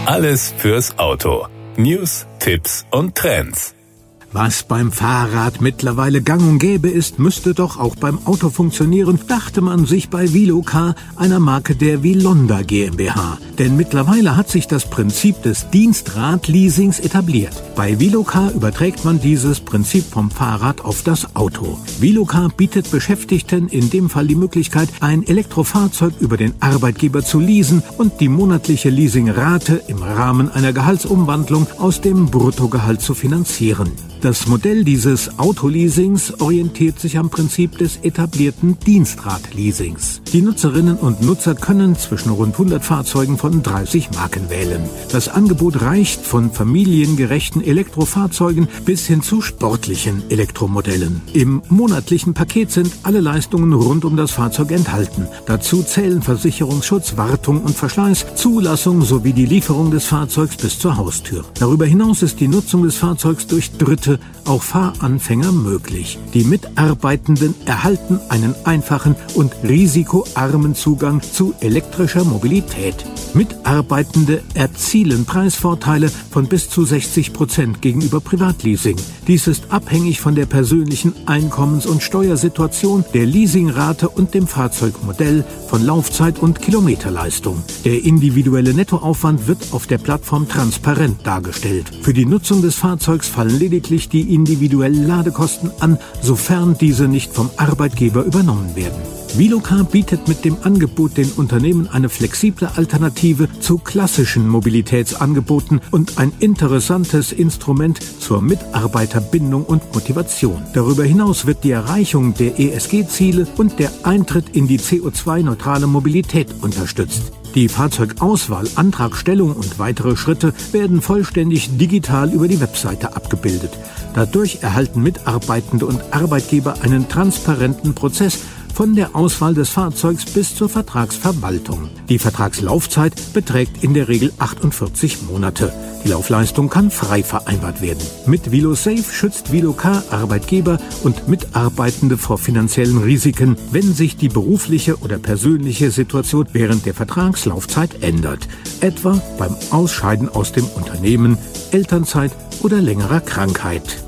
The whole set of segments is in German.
Alles fürs Auto. News, Tipps und Trends. Was beim Fahrrad mittlerweile gang und gäbe ist, müsste doch auch beim Auto funktionieren, dachte man sich bei Velocar, einer Marke der Vilonda GmbH. Denn mittlerweile hat sich das Prinzip des Dienstradleasings etabliert. Bei Velocar überträgt man dieses Prinzip vom Fahrrad auf das Auto. Velocar bietet Beschäftigten in dem Fall die Möglichkeit, ein Elektrofahrzeug über den Arbeitgeber zu leasen und die monatliche Leasingrate im Rahmen einer Gehaltsumwandlung aus dem Bruttogehalt zu finanzieren. Das Modell dieses Autoleasings orientiert sich am Prinzip des etablierten Dienstradleasings. Die Nutzerinnen und Nutzer können zwischen rund 100 Fahrzeugen von 30 Marken wählen. Das Angebot reicht von familiengerechten Elektrofahrzeugen bis hin zu sportlichen Elektromodellen. Im monatlichen Paket sind alle Leistungen rund um das Fahrzeug enthalten. Dazu zählen Versicherungsschutz, Wartung und Verschleiß, Zulassung sowie die Lieferung des Fahrzeugs bis zur Haustür. Darüber hinaus ist die Nutzung des Fahrzeugs durch Dritte, auch Fahranfänger, möglich. Die Mitarbeitenden erhalten einen einfachen und risikoarmen Zugang zu elektrischer Mobilität. Mitarbeitende erzielen Preisvorteile von bis zu 60% gegenüber Privatleasing. Dies ist abhängig von der persönlichen Einkommens- und Steuersituation, der Leasingrate und dem Fahrzeugmodell, von Laufzeit und Kilometerleistung. Der individuelle Nettoaufwand wird auf der Plattform transparent dargestellt. Für die Nutzung des Fahrzeugs fallen lediglich die individuellen Ladekosten an, sofern diese nicht vom Arbeitgeber übernommen werden. Velocar bietet mit dem Angebot den Unternehmen eine flexible Alternative zu klassischen Mobilitätsangeboten und ein interessantes Instrument zur Mitarbeiterbindung und Motivation. Darüber hinaus wird die Erreichung der ESG-Ziele und der Eintritt in die CO2-neutrale Mobilität unterstützt. Die Fahrzeugauswahl, Antragstellung und weitere Schritte werden vollständig digital über die Webseite abgebildet. Dadurch erhalten Mitarbeitende und Arbeitgeber einen transparenten Prozess von der Auswahl des Fahrzeugs bis zur Vertragsverwaltung. Die Vertragslaufzeit beträgt in der Regel 48 Monate. Die Laufleistung kann frei vereinbart werden. Mit VeloSafe schützt Velocar Arbeitgeber und Mitarbeitende vor finanziellen Risiken, wenn sich die berufliche oder persönliche Situation während der Vertragslaufzeit ändert, etwa beim Ausscheiden aus dem Unternehmen, Elternzeit oder längerer Krankheit.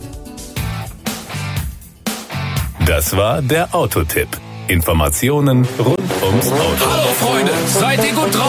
Das war der Autotipp. Informationen rund ums Auto. Hallo Freunde, seid ihr gut drauf?